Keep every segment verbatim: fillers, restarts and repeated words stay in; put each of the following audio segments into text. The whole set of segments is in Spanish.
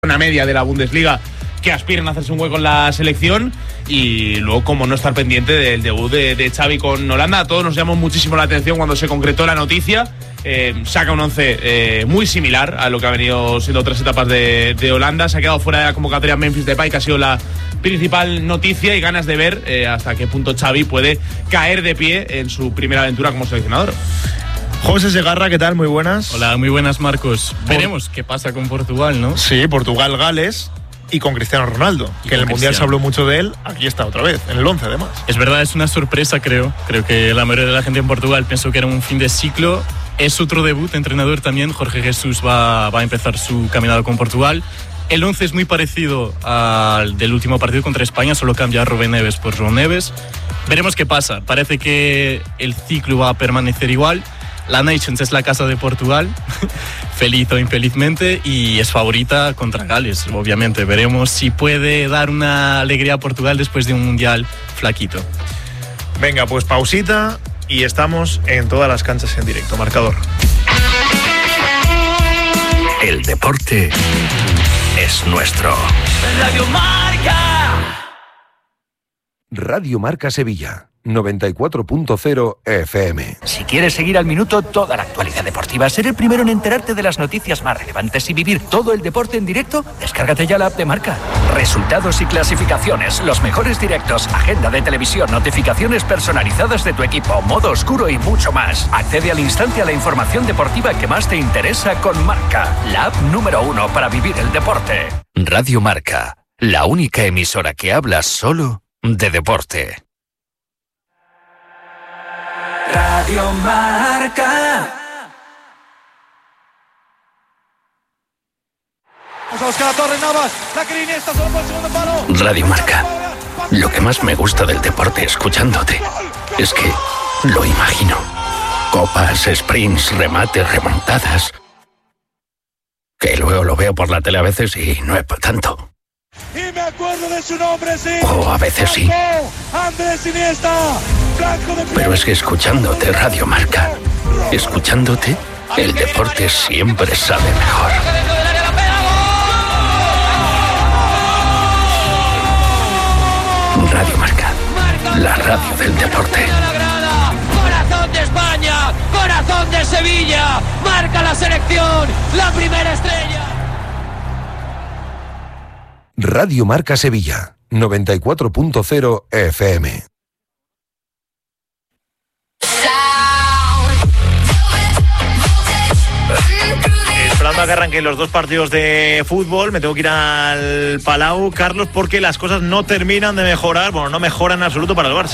una media de la Bundesliga que aspiran a hacerse un hueco en la selección, y luego como no estar pendiente del debut de, de Xavi con Holanda. A todos nos llamó muchísimo la atención cuando se concretó la noticia. Eh, saca un once eh, muy similar a lo que ha venido siendo otras etapas de, de Holanda. Se ha quedado fuera de la convocatoria Memphis Depay, que ha sido la principal noticia, y ganas de ver eh, hasta qué punto Xavi puede caer de pie en su primera aventura como seleccionador. José Segarra, ¿qué tal? Muy buenas. Hola, muy buenas, Marcos. Por... Veremos qué pasa con Portugal, ¿no? Sí, Portugal-Gales y con Cristiano Ronaldo, y que en el Cristiano. Mundial se habló mucho de él. Aquí está otra vez, en el once además. Es verdad, es una sorpresa, creo. Creo que la mayoría de la gente en Portugal pensó que era un fin de ciclo. Es otro debut, entrenador también. Jorge Jesús va, va a empezar su caminado con Portugal. El once es muy parecido al del último partido contra España, solo cambia a Rubén Neves por João Neves. Veremos qué pasa. Parece que el ciclo va a permanecer igual. La Nations es la casa de Portugal, feliz o infelizmente, y es favorita contra Gales, obviamente. Veremos si puede dar una alegría a Portugal después de un mundial flaquito. Venga, pues pausita y estamos en todas las canchas en directo. Marcador. El deporte es nuestro. Radio Marca. Radio Marca Sevilla. noventa y cuatro punto cero F M. Si quieres seguir al minuto toda la actualidad deportiva, ser el primero en enterarte de las noticias más relevantes y vivir todo el deporte en directo, descárgate ya la app de Marca. Resultados y clasificaciones, los mejores directos, agenda de televisión, notificaciones personalizadas de tu equipo, modo oscuro y mucho más. Accede al instante a la información deportiva que más te interesa con Marca, la app número uno para vivir el deporte. Radio Marca, la única emisora que habla solo de deporte. Radio Marca. Radio Marca. Lo que más me gusta del deporte escuchándote es que lo imagino. Copas, sprints, remates, remontadas. Que luego lo veo por la tele a veces y no es para tanto. Y me acuerdo de su nombre, sí. O a veces sí. Andrés Iniesta. Pero es que escuchándote, Radio Marca, escuchándote, el deporte siempre sabe mejor. Radio Marca, la radio del deporte. Corazón de España, corazón de Sevilla. Marca la selección, la primera estrella. Radio Marca Sevilla, noventa y cuatro punto cero F M. Esperando a que arranquen los dos partidos de fútbol, me tengo que ir al Palau, Carlos, porque las cosas no terminan de mejorar, bueno, no mejoran en absoluto para el Barça.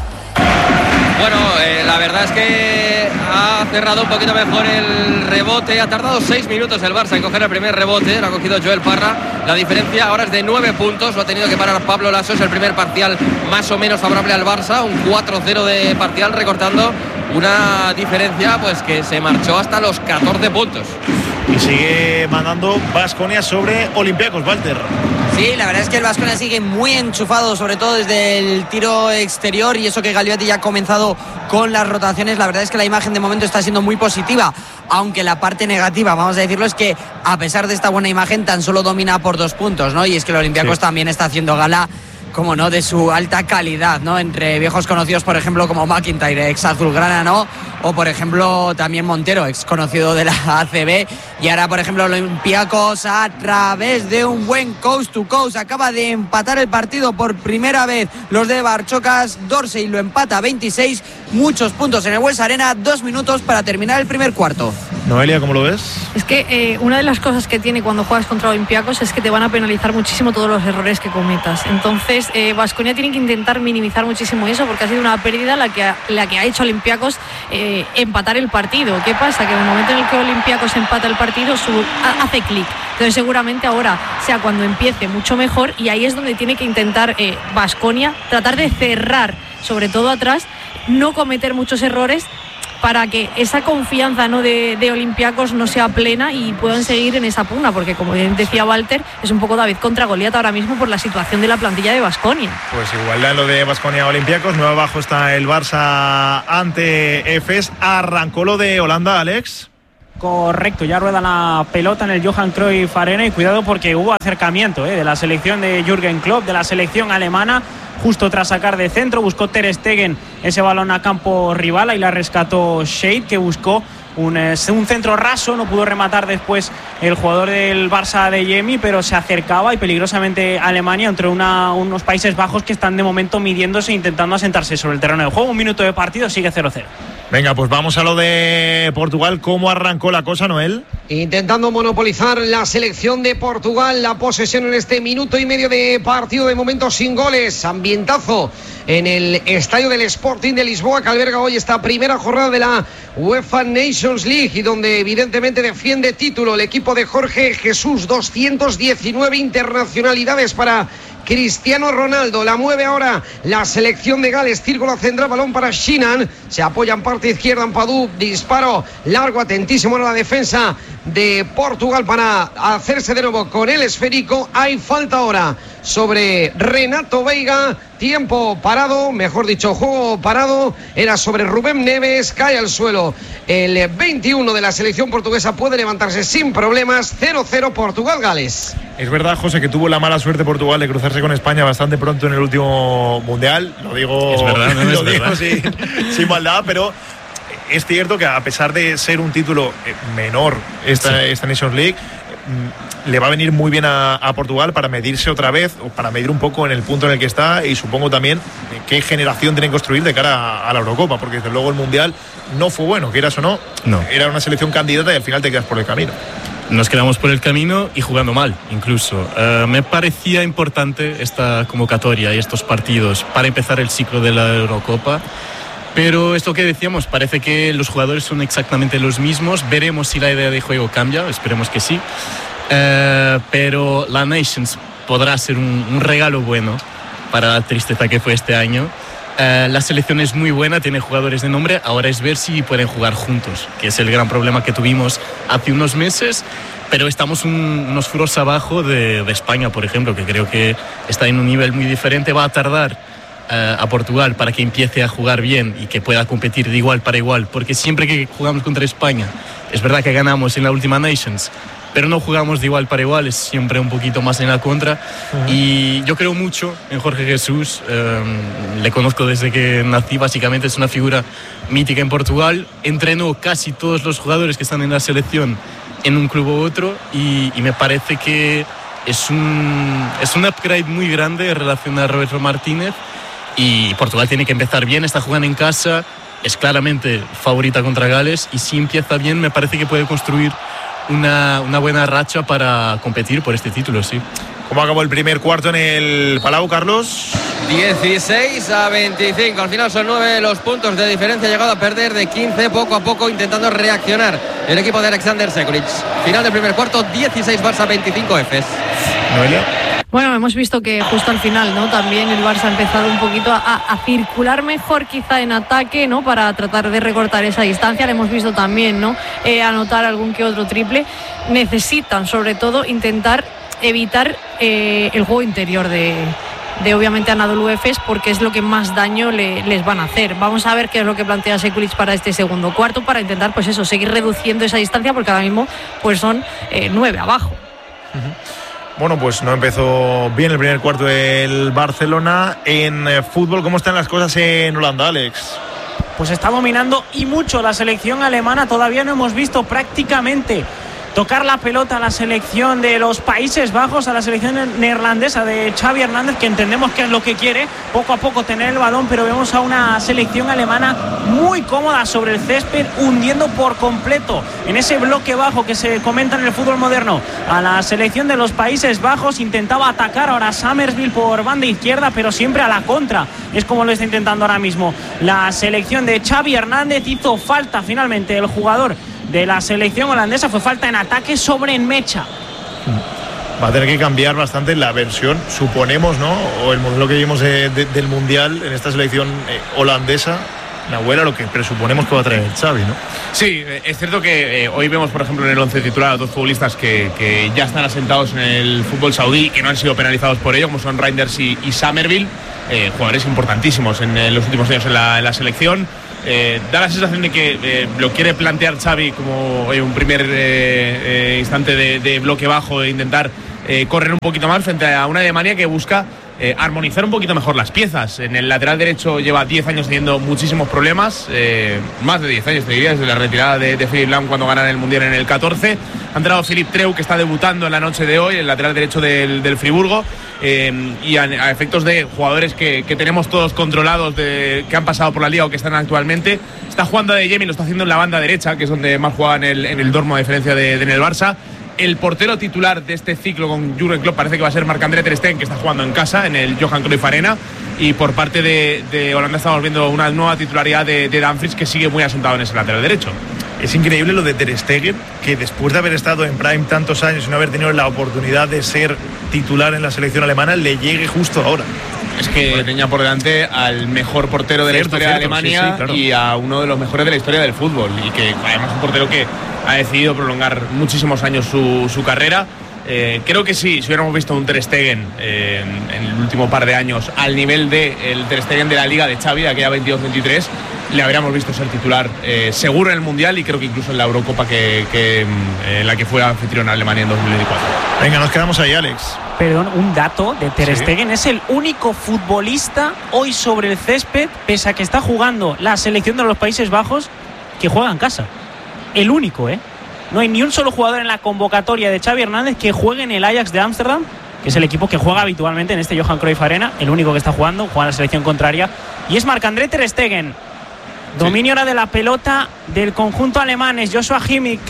Bueno, eh, la verdad es que ha cerrado un poquito mejor el rebote. Ha tardado seis minutos el Barça en coger el primer rebote. Lo ha cogido Joel Parra. La diferencia ahora es de nueve puntos. Lo ha tenido que parar Pablo Laso. Es el primer parcial más o menos favorable al Barça. Un cuatro cero de parcial, recortando una diferencia pues que se marchó hasta los catorce puntos. Y sigue mandando Baskonia sobre Olympiacos, Walter. Sí, la verdad es que el Baskonia sigue muy enchufado, sobre todo desde el tiro exterior, y eso que Gagliotti ya ha comenzado con las rotaciones. La verdad es que la imagen de momento está siendo muy positiva, aunque la parte negativa, vamos a decirlo, es que a pesar de esta buena imagen tan solo domina por dos puntos, ¿no? Y es que el Olympiacos sí. también está haciendo gala, como no, de su alta calidad, ¿no? Entre viejos conocidos, por ejemplo, como McIntyre, ex azulgrana, ¿no? O, por ejemplo, también Montero, ex conocido de la A C B. Y ahora, por ejemplo, Olympiacos, a través de un buen coast to coast, acaba de empatar el partido por primera vez. Los de Barchocas, Dorsey lo empata a veintiséis. Muchos puntos en el Wells Arena, dos minutos para terminar el primer cuarto. Noelia, ¿cómo lo ves? Es que eh, una de las cosas que tiene cuando juegas contra Olympiacos es que te van a penalizar muchísimo todos los errores que cometas. Entonces, Baskonia eh, tiene que intentar minimizar muchísimo eso, porque ha sido una pérdida la que ha, la que ha hecho Olympiacos eh, empatar el partido. ¿Qué pasa? Que en el momento en el que Olympiacos empata el partido, su, hace clic. Entonces, seguramente ahora sea cuando empiece mucho mejor, y ahí es donde tiene que intentar Baskonia eh, tratar de cerrar, sobre todo atrás, no cometer muchos errores, para que esa confianza, ¿no?, de, de Olympiacos no sea plena y puedan seguir en esa pugna, porque como bien decía Walter, es un poco David contra Goliat ahora mismo por la situación de la plantilla de Baskonia. Pues igualdad en lo de Baskonia Olympiacos. Nueve abajo está el Barça ante Efes. Arrancó lo de Holanda, Alex. Correcto, ya rueda la pelota en el Johan Cruyff Arena y cuidado porque hubo acercamiento eh, de la selección de Jürgen Klopp, de la selección alemana, justo tras sacar de centro, buscó Ter Stegen ese balón a campo rival y la rescató Shade, que buscó un, eh, un centro raso, no pudo rematar después el jugador del Barça de Yemi, pero se acercaba y peligrosamente Alemania entre una, unos Países Bajos que están de momento midiéndose, intentando asentarse sobre el terreno de juego. Un minuto de partido, sigue cero cero. Venga, pues vamos a lo de Portugal. ¿Cómo arrancó la cosa, Noel? Intentando monopolizar la selección de Portugal, la posesión en este minuto y medio de partido, de momento sin goles. Ambientazo en el estadio del Sporting de Lisboa, que alberga hoy esta primera jornada de la UEFA Nations League y donde evidentemente defiende título el equipo de Jorge Jesús. Doscientas diecinueve internacionalidades para Cristiano Ronaldo. La mueve ahora la selección de Gales. Círculo central, balón para Shinan. Se apoya en parte izquierda en Padú. Disparo largo, atentísimo a la defensa de Portugal para hacerse de nuevo con el esférico. Hay falta ahora sobre Renato Veiga. Tiempo parado, mejor dicho, juego parado. Era sobre Rubén Neves. Cae al suelo el veintiuno de la selección portuguesa. Puede levantarse sin problemas. cero cero Portugal-Gales. Es verdad, José, que tuvo la mala suerte Portugal de cruzarse con España bastante pronto en el último Mundial. Lo digo, es verdad, no, lo es digo verdad. sin, sin maldad, pero es cierto que a pesar de ser un título menor esta, sí. esta Nations League, le va a venir muy bien a, a Portugal para medirse otra vez, o para medir un poco en el punto en el que está, y supongo también qué generación tienen que construir de cara a, a la Eurocopa, porque desde luego el Mundial no fue bueno, quieras o no, no, era una selección candidata y al final te quedas por el camino. Nos quedamos por el camino y jugando mal, incluso. Uh, me parecía importante esta convocatoria y estos partidos para empezar el ciclo de la Eurocopa. Pero esto que decíamos, parece que los jugadores son exactamente los mismos. Veremos si la idea de juego cambia, esperemos que sí. Uh, pero la Nations podrá ser un, un regalo bueno para la tristeza que fue este año. Uh, la selección es muy buena, tiene jugadores de nombre, ahora es ver si pueden jugar juntos, que es el gran problema que tuvimos hace unos meses, pero estamos un, unos furos abajo de, de España, por ejemplo, que creo que está en un nivel muy diferente. Va a tardar uh, a Portugal para que empiece a jugar bien y que pueda competir de igual para igual, porque siempre que jugamos contra España, es verdad que ganamos en la última Nations, pero no jugamos de igual para igual, es siempre un poquito más en la contra. Uh-huh. Y yo creo mucho en Jorge Jesús, eh, le conozco desde que nací, básicamente es una figura mítica en Portugal, entrenó casi todos los jugadores que están en la selección en un club u otro, y, y me parece que es un, es un upgrade muy grande en relación a Roberto Martínez, y Portugal tiene que empezar bien, está jugando en casa, es claramente favorita contra Gales, y si empieza bien me parece que puede construir Una, una buena racha para competir por este título, sí. ¿Cómo acabó el primer cuarto en el Palau, Carlos? dieciséis a veinticinco. Al final son nueve los puntos de diferencia. Ha llegado a perder de quince, poco a poco intentando reaccionar el equipo de Alexander Sekulic. Final del primer cuarto, dieciséis Barça, veinticinco Efes. Noelia. Bueno, hemos visto que justo al final, ¿no? También el Barça ha empezado un poquito a, a circular mejor quizá en ataque, ¿no? Para tratar de recortar esa distancia. Le hemos visto también, ¿no? Eh, anotar algún que otro triple. Necesitan, sobre todo, intentar evitar eh, el juego interior de, de obviamente Anadolu Efes, porque es lo que más daño le, les van a hacer. Vamos a ver qué es lo que plantea Sekulic para este segundo cuarto, para intentar, pues eso, seguir reduciendo esa distancia, porque ahora mismo pues son eh, nueve abajo. Uh-huh. Bueno, pues no empezó bien el primer cuarto del Barcelona. En eh, fútbol, ¿cómo están las cosas en Holanda, Alex? Pues está dominando y mucho la selección alemana. Todavía no hemos visto prácticamente tocar la pelota a la selección de los Países Bajos, a la selección neerlandesa de Xavi Hernández, que entendemos que es lo que quiere, poco a poco tener el balón, pero vemos a una selección alemana muy cómoda sobre el césped, hundiendo por completo en ese bloque bajo que se comenta en el fútbol moderno a la selección de los Países Bajos. Intentaba atacar ahora Summersville por banda izquierda, pero siempre a la contra, es como lo está intentando ahora mismo la selección de Xavi Hernández. Hizo falta finalmente el jugador de la selección holandesa, fue falta en ataque sobre Enmecha. Va a tener que cambiar bastante la versión, suponemos, ¿no? O el modelo que vimos de, de, del Mundial en esta selección eh, holandesa. Nahuel, lo que presuponemos que va a traer el Xavi, ¿no? Sí, es cierto que eh, hoy vemos, por ejemplo, en el once titular a dos futbolistas que, que ya están asentados en el fútbol saudí y que no han sido penalizados por ello, como son Reinders y, y Summerville, eh, jugadores importantísimos en, en los últimos años en la, en la selección. Eh, da la sensación de que eh, lo quiere plantear Xavi como eh, un primer eh, eh, instante de, de bloque bajo e intentar eh, correr un poquito más frente a una Alemania que busca eh, armonizar un poquito mejor las piezas. En el lateral derecho lleva diez años teniendo muchísimos problemas, eh, más de diez años te diría, desde la retirada de, de Philipp Lahm cuando ganan el Mundial en el catorce. Ha entrado Philipp Treu, que está debutando en la noche de hoy, el lateral derecho del, del Friburgo. Eh, y a, a efectos de jugadores que, que tenemos todos controlados, de, que han pasado por la liga o que están actualmente, está jugando de Jemi, lo está haciendo en la banda derecha, que es donde más juega en el, en el Dortmund, a diferencia de, de en el Barça. El portero titular de este ciclo con Jürgen Klopp parece que va a ser Marc-André ter Stegen, que está jugando en casa en el Johan Cruyff Arena. Y por parte de, de Holanda estamos viendo una nueva titularidad de, de Dumfries, que sigue muy asentado en ese lateral derecho. Es increíble lo de ter Stegen, que después de haber estado en Prime tantos años y no haber tenido la oportunidad de ser titular en la selección alemana, le llegue justo ahora. Es que tenía por delante al mejor portero de Cierto, la historia cierto, de Alemania, sí, sí, claro. y a uno de los mejores de la historia del fútbol, y que además un portero que ha decidido prolongar muchísimos años su, su carrera. Eh, creo que sí, si hubiéramos visto un ter Stegen eh, en, en el último par de años al nivel del de ter Stegen de la Liga de Xavi, de aquella veintidós veintitrés, le habríamos visto ser titular eh, seguro en el Mundial, y creo que incluso en la Eurocopa que, que, en la que fue anfitrión a Alemania en dos mil veinticuatro. Venga, nos quedamos ahí, Alex. Perdón, un dato de ter Sí. Stegen: es el único futbolista hoy sobre el césped, pese a que está jugando la selección de los Países Bajos, que juega en casa. El único, ¿eh? No hay ni un solo jugador en la convocatoria de Xavi Hernández que juegue en el Ajax de Ámsterdam, que es el equipo que juega habitualmente en este Johan Cruyff Arena. El único que está jugando, juega en la selección contraria, y es Marc-André ter Stegen. Dominio ahora de la pelota del conjunto alemán, es Joshua Kimmich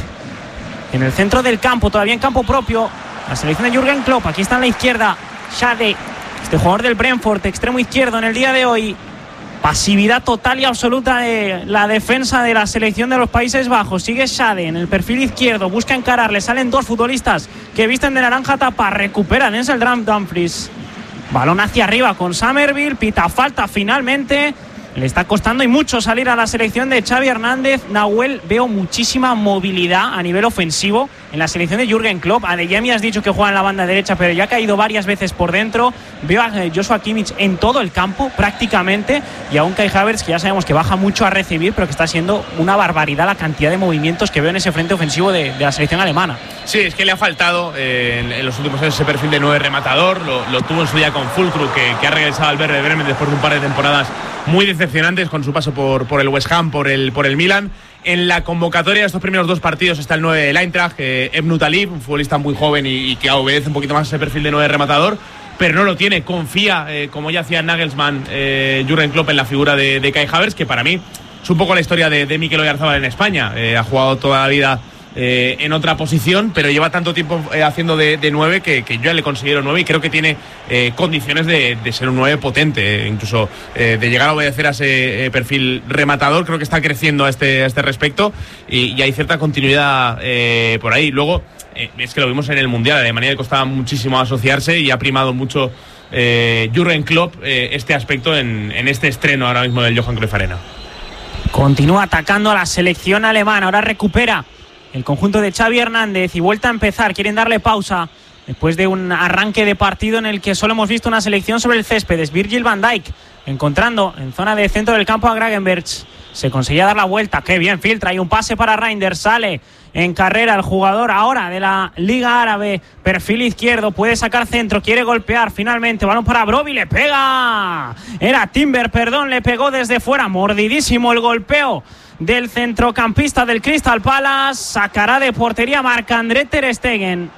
en el centro del campo, todavía en campo propio. La selección de Jürgen Klopp, aquí está en la izquierda Schade, este jugador del Brentford, extremo izquierdo en el día de hoy. Pasividad total y absoluta de la defensa de la selección de los Países Bajos. Sigue Schade en el perfil izquierdo, busca encararle, salen dos futbolistas que visten de naranja tapa, recupera Denzel Dumfries. Balón hacia arriba con Summerville, pita falta finalmente. Le está costando y mucho salir a la selección de Xavi Hernández. Nahuel, veo muchísima movilidad a nivel ofensivo en la selección de Jürgen Klopp. Adeyemi has dicho que juega en la banda derecha, pero ya ha caído varias veces por dentro. Veo a Joshua Kimmich en todo el campo prácticamente, y a un Kai Havertz que ya sabemos que baja mucho a recibir, pero que está siendo una barbaridad la cantidad de movimientos que veo en ese frente ofensivo de, de la selección alemana. Sí, es que le ha faltado eh, en, en los últimos años ese perfil de nueve rematador. Lo, lo tuvo en su día con Füllkrug, que, que ha regresado al Werder Bremen después de un par de temporadas muy decepcionantes con su paso por, por el West Ham, por el, por el Milan. En la convocatoria de estos primeros dos partidos está el nueve del Eintracht, eh, Ebnu Talib, un futbolista muy joven y, y que obedece un poquito más ese perfil de nueve rematador, pero no lo tiene. Confía, eh, como ya hacía Nagelsmann, eh, Jürgen Klopp, en la figura de, de Kai Havertz, que para mí es un poco la historia de, de Mikel Oyarzabal en España. Eh, ha jugado toda la vida Eh, en otra posición, pero lleva tanto tiempo eh, haciendo de, de nueve que, que yo ya le considero nueve, y creo que tiene eh, condiciones de, de ser un nueve potente, eh, incluso eh, de llegar a obedecer a ese eh, perfil rematador. Creo que está creciendo a este, a este respecto, y, y hay cierta continuidad eh, por ahí. Luego eh, es que lo vimos en el Mundial, a Alemania le costaba muchísimo asociarse, y ha primado mucho eh, Jürgen Klopp eh, este aspecto en, en este estreno ahora mismo del Johan Cruyff Arena. Continúa atacando a la selección alemana, ahora recupera el conjunto de Xavi Hernández y vuelta a empezar. Quieren darle pausa después de un arranque de partido en el que solo hemos visto una selección sobre el césped. Es Virgil van Dijk encontrando en zona de centro del campo a Gravenberch. Se conseguía dar la vuelta, qué bien filtra, y un pase para Reinders. Sale en carrera el jugador ahora de la Liga Árabe, perfil izquierdo, puede sacar centro, quiere golpear finalmente, balón para Brobbey, le pega, era Timber, perdón, le pegó desde fuera, mordidísimo el golpeo del centrocampista del Crystal Palace. Sacará de portería Marc-André ter Stegen.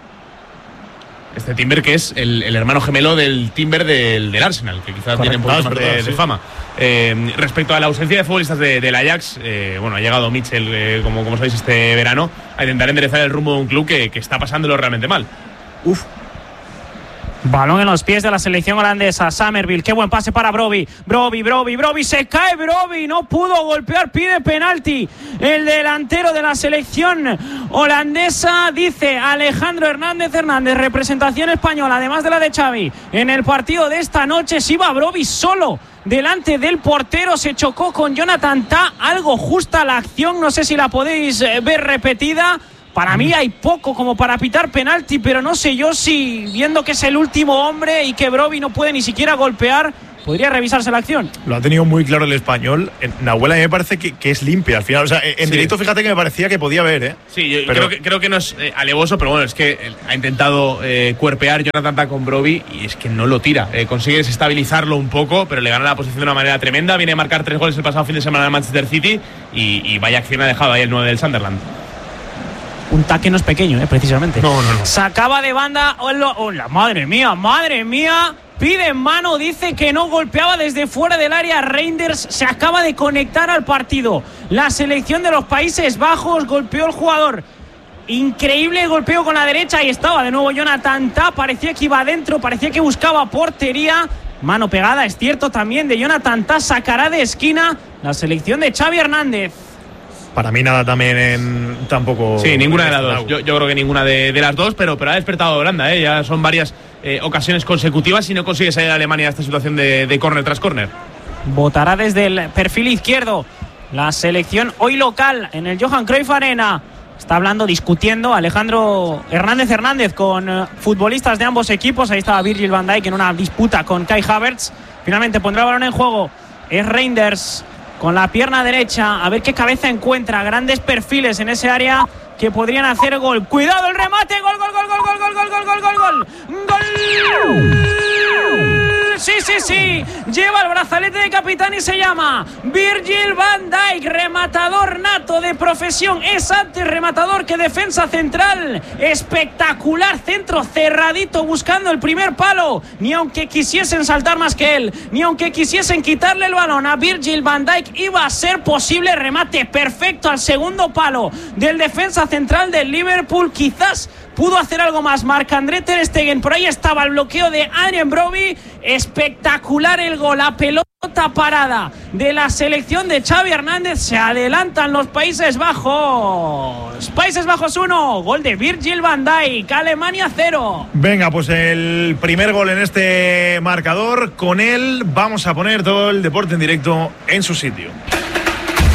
Este Timber, que es el, el hermano gemelo del Timber del, del Arsenal, que quizás tiene un poco más de, de fama. Eh, respecto a la ausencia de futbolistas de, del Ajax, eh, bueno, ha llegado Mitchell, eh, como, como sabéis, este verano, a intentar enderezar el rumbo de un club que, que está pasándolo realmente mal. Uf. Balón en los pies de la selección holandesa. Summerville, qué buen pase para Brobbey. Brobbey, Brobbey, Brobbey, se cae Brobbey, no pudo golpear, pide penalti. El delantero de la selección holandesa, dice Alejandro Hernández Hernández, representación española, además de la de Xavi. En el partido de esta noche se iba Brobbey solo delante del portero, se chocó con Jonathan Tah, algo justa la acción, no sé si la podéis ver repetida. Para mí hay poco como para pitar penalti, pero no sé yo si, viendo que es el último hombre y que Brobbey no puede ni siquiera golpear, podría revisarse la acción. Lo ha tenido muy claro el español. En Nahuel a mí me parece que, que es limpia al final. O sea, en Sí. directo fíjate que me parecía que podía haber, ¿eh? Sí, yo Pero- creo, que, creo que no es eh, alevoso, pero bueno, es que eh, ha intentado eh, cuerpear Jonathan Tah con Brobbey y es que no lo tira. Eh, consigue desestabilizarlo un poco, pero le gana la posición de una manera tremenda. Viene a marcar tres goles el pasado fin de semana en el Manchester City y, y vaya acción ha dejado ahí el nueve del Sunderland. Un taque no es pequeño, ¿eh? Precisamente. No, no, no. Sacaba de banda. ¡Hola! ¡Hola! ¡Madre mía! ¡Madre mía! Pide en mano, dice que no golpeaba desde fuera del área. Reinders se acaba de conectar al partido. La selección de los Países Bajos golpeó el jugador. Increíble golpeo con la derecha y estaba de nuevo Jonathan Tah. Parecía que iba adentro, parecía que buscaba portería. Mano pegada, es cierto también de Jonathan Tah. Sacará de esquina la selección de Xavi Hernández. Para mí nada también en, tampoco. Sí, ninguna de las en dos. Yo, yo creo que ninguna de, de las dos, pero, pero ha despertado Holanda, ¿eh? Ya son varias eh, ocasiones consecutivas y no consigue salir a Alemania a esta situación de, de córner tras córner. Votará desde el perfil izquierdo la selección hoy local en el Johan Cruyff Arena. Está hablando, discutiendo Alejandro Hernández Hernández con eh, futbolistas de ambos equipos. Ahí estaba Virgil van Dijk en una disputa con Kai Havertz. Finalmente pondrá el balón en juego. Es Reinders con la pierna derecha. A ver qué cabeza encuentra. Grandes perfiles en ese área que podrían hacer gol. Cuidado el remate. Gol, gol, gol, gol, gol, gol, gol, gol, gol, gol, gol. Gol. Sí, sí, sí. Lleva el brazalete de capitán y se llama Virgil van Dijk, rematador nato de profesión. Es antes rematador que defensa central. Espectacular centro cerradito buscando el primer palo. Ni aunque quisiesen saltar más que él, ni aunque quisiesen quitarle el balón a Virgil van Dijk, iba a ser posible. Remate perfecto al segundo palo del defensa central del Liverpool. Quizás pudo hacer algo más Marc-André ter Stegen. Por ahí estaba el bloqueo de Adrien Brobbey. Espectacular el gol. La pelota parada de la selección de Xavi Hernández. Se adelantan los Países Bajos. Países Bajos uno. Gol de Virgil van Dijk. Alemania cero. Venga, pues el primer gol en este marcador. Con él vamos a poner todo el deporte en directo en su sitio.